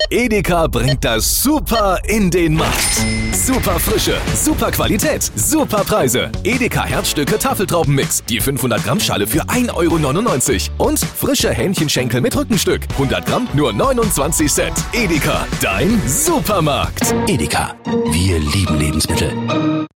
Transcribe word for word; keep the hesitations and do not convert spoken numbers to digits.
Edeka bringt das Super in den Markt. Super Frische, super Qualität, super Preise. Edeka Herzstücke Tafeltraubenmix. Die fünfhundert Gramm Schale für ein Euro neunundneunzig. Und frische Hähnchenschenkel mit Rückenstück. hundert Gramm nur neunundzwanzig Cent. Edeka, dein Supermarkt. Edeka, wir lieben Lebensmittel.